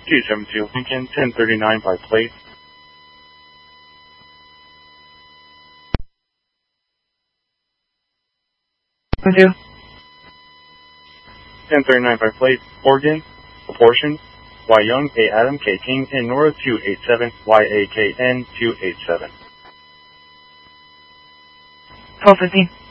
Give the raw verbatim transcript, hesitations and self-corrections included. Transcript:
two seven two Lincoln, ten thirty-nine by plate. Two. ten thirty-nine by plate, Oregon, proportion, Y Young, A Adam, K King, and Nora two eight seven, Y A K N two eight seven. twelve fifteen.